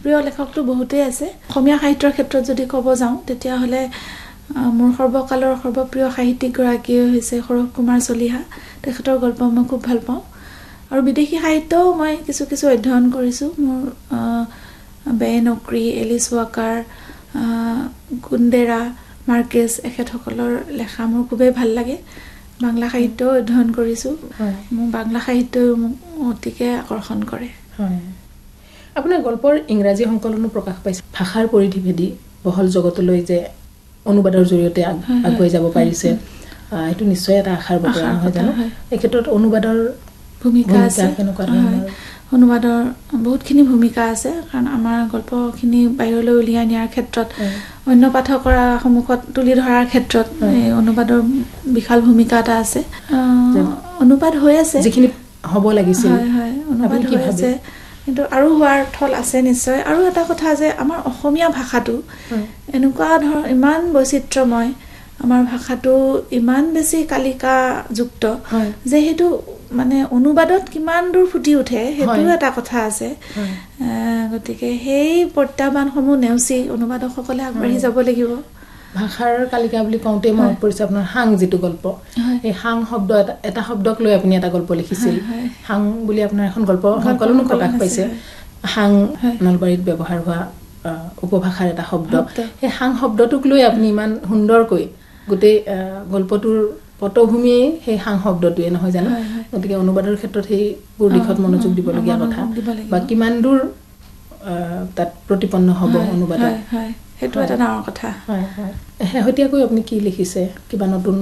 প্ৰিয় লেখকটো বহুতেই আছে অসমীয়া সাহিত্যৰ ক্ষেত্ৰত যদি ক'ব যাওঁ তেতিয়াহ'লে মোৰ সৰ্বকালৰ সৰ্বপ্ৰিয় সাহিত্যিকগৰাকী হৈছে সৰস কুমাৰ চলিহা তেখেতৰ গল্প মই খুব ভাল পাওঁ আৰু বিদেশী সাহিত্যও মই কিছু কিছু অধ্যয়ন কৰিছোঁ মোৰ বেন অক্ৰী এলিছ ৱাকাৰ কুন্দেৰা মাৰ্কেজ এখেতসকলৰ লেখা মোৰ খুবেই ভাল লাগে বাংলা সাহিত্যও অধ্যয়ন কৰিছোঁ মোৰ বাংলা সাহিত্যই মোক অতিকে আকৰ্ষণ কৰে আপোনাৰ গল্পৰ ইংৰাজী সংকলনো প্ৰকাশ পাইছে ভাষাৰ পৰিধিভেদী বহল জগতলৈ যে অনুবাদৰ জৰিয়তে আগুৱাই যাব পাৰিছে এইটো নিশ্চয় এটা আশাৰ বতৰা নহয় জানো এই ক্ষেত্ৰত অনুবাদৰ ভূমিকা আছে কেনেকুৱা ধৰণৰ অনুবাদৰ বহুতখিনি ভূমিকা আছে কাৰণ আমাৰ গল্পখিনি বাহিৰলৈ উলিয়াই নিয়াৰ ক্ষেত্ৰত অন্য পাঠকৰ সন্মুখত তুলি ধৰাৰ ক্ষেত্ৰত এই অনুবাদৰ বিশাল ভূমিকা এটা আছে অনুবাদ হৈ আছে যিখিনি হ'ব লাগিছিল হয় অনুবাদ হৈ আছে কিন্তু আৰু হোৱাৰ থল আছে নিশ্চয় আৰু এটা কথা যে আমাৰ অসমীয়া ভাষাটো এনেকুৱা ধৰণৰ ইমান বৈচিত্ৰ্যময় আমাৰ ভাষাটো ইমান বেছি কালিকাযুক্ত যে সেইটো মানে অনুবাদত কিমান দূৰ ফুটি উঠে সেইটো এটা কথা আছে গতিকে সেই প্ৰত্যাহ্বানসমূহ নেওচি অনুবাদকসকলে আগবাঢ়ি যাব লাগিব ভাষাৰ কালিকা বুলি কওঁতে মনত পৰিছে আপোনাৰ হাং যিটো গল্প এই হাং শব্দ এটা শব্দক লৈ আপুনি এটা গল্প লিখিছিল হাং বুলি আপোনাৰ এখন গল্প সংকলনো প্ৰকাশ পাইছে হাং নলবাৰীত ব্যৱহাৰ হোৱা উপভাষাৰ এটা শব্দ সেই হাং শব্দটোক লৈ আপুনি ইমান সুন্দৰকৈ গোটেই গল্পটোৰ পটভূমিয়ে সেই হাং শব্দটোৱে নহয় জানো গতিকে অনুবাদৰ ক্ষেত্ৰত সেইবোৰ দিশত মনোযোগ দিবলগীয়া কথা বা কিমান দূৰ তাত প্ৰতিপন্ন হ'ব অনুবাদত সেইটো এটা ডাঙৰ কথা শেহতীয়াকৈ আপুনি কি লিখিছে কিবা নতুন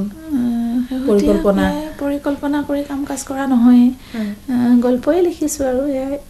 পৰিকল্পনা কৰি কাম কাজ কৰা নহয় গল্পই লিখিছোঁ আৰু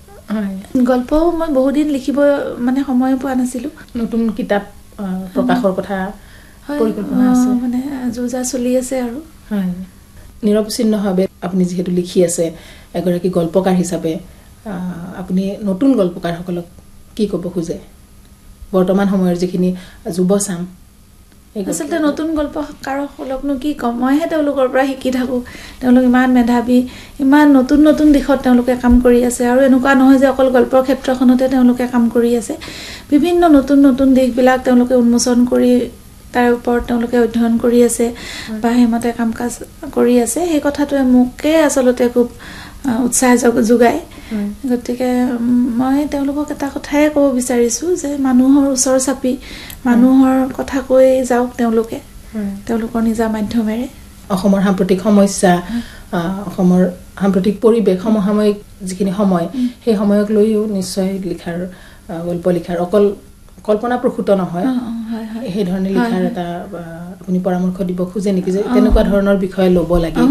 গল্পও মই বহুদিন লিখিব মানে সময় পোৱা নাছিলোঁ নতুন কিতাপ প্ৰকাশৰ কথা পৰিকল্পনা আছে মানে যোজা চলি আছে আৰু নিৰৱচ্ছিন্নভাৱে আপুনি যিহেতু লিখি আছে এগৰাকী গল্পকাৰ হিচাপে আপুনি নতুন গল্পকাৰসকলক কি ক'ব খোজে বৰ্তমান সময়ৰ যিখিনি যুৱচাম আচলতে নতুন গল্পকাৰসকলকনো কি ক'ম মইহে তেওঁলোকৰ পৰা শিকি থাকোঁ তেওঁলোক ইমান মেধাৱী ইমান নতুন নতুন দিশত তেওঁলোকে কাম কৰি আছে আৰু এনেকুৱা নহয় যে অকল গল্পৰ ক্ষেত্ৰখনতে তেওঁলোকে কাম কৰি আছে বিভিন্ন নতুন নতুন দিশবিলাক তেওঁলোকে উন্মোচন কৰি তাৰ ওপৰত তেওঁলোকে অধ্যয়ন কৰি আছে বা সেইমতে কাম কাজ কৰি আছে সেই কথাটোৱে মোকে আচলতে খুব উৎসাহ যোগায় গতিকে মই তেওঁলোকক এটা কথাই ক'ব বিচাৰিছোঁ যে মানুহৰ ওচৰ চাপি মানুহৰ কথা কৈ যাওক তেওঁলোকৰ নিজা মাধ্যমেৰে অসমৰ সাম্প্ৰতিক সমস্যা অসমৰ সাম্প্ৰতিক পৰিৱেশ সমসাময়িক যিখিনি সময় সেই সময়ক লৈও নিশ্চয় লিখাৰ গল্প লিখাৰ অকল কল্পনা প্ৰসূত নহয় সেই ধৰণে লিখাৰ এটা আপুনি পৰামৰ্শ দিব খোজে নেকি যে তেনেকুৱা ধৰণৰ বিষয় ল'ব লাগে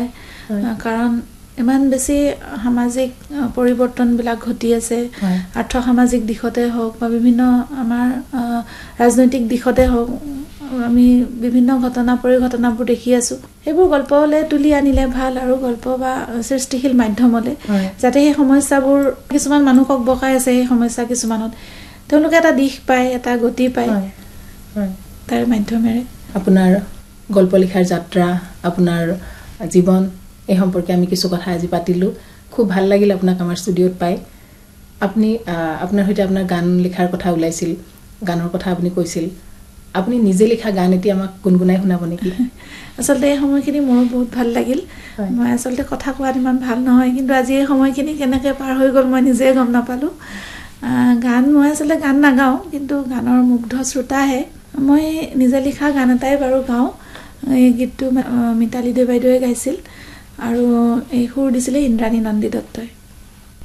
কাৰণ ইমান বেছি সামাজিক পৰিৱৰ্তনবিলাক ঘটি আছে আৰ্থ সামাজিক দিশতে হওক বা বিভিন্ন আমাৰ ৰাজনৈতিক দিশতে হওক আমি বিভিন্ন পৰিঘটনাবোৰ দেখি আছোঁ সেইবোৰ গল্পলৈ তুলি আনিলে ভাল আৰু গল্প বা সৃষ্টিশীল মাধ্যমলৈ যাতে সেই সমস্যাবোৰ কিছুমান মানুহক বকাই আছে সেই সমস্যা কিছুমানত তেওঁলোকে এটা দিশ পায় এটা গতি পায় তাৰ মাধ্যমেৰে আপোনাৰ গল্প লিখাৰ যাত্ৰা আপোনাৰ জীৱন এই সম্পৰ্কে আমি কিছু কথা আজি পাতিলোঁ খুব ভাল লাগিল আপোনাক আমাৰ ষ্টুডিঅ'ত পাই আপুনি আপোনাৰ সৈতে আপোনাৰ গান লিখাৰ কথা ওলাইছিল গানৰ কথা আপুনি কৈছিল আপুনি নিজে লিখা গান এতিয়া আমাক গুণগুণাই শুনাব নেকি আচলতে এই সময়খিনি মোৰো বহুত ভাল লাগিল মই আচলতে কথা কোৱাত ইমান ভাল নহয় কিন্তু আজি এই সময়খিনি কেনেকৈ পাৰ হৈ গ'ল মই নিজে গম নাপালোঁ গান মই আচলতে গান নাগাওঁ কিন্তু গানৰ মুগ্ধ শ্ৰোতাহে মই নিজে লিখা গান এটাই বাৰু গাওঁ এই গীতটো মিতালী দে বাইদেৱে গাইছিল আৰু এই সুৰ দিছিলে ইন্দ্ৰাণী নন্দী দত্তই